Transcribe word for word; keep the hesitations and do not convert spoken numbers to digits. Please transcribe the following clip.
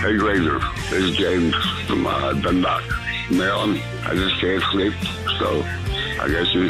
Hey, Grazer. This is James from uh, Dundalk, Maryland. I just can't sleep, so I guess you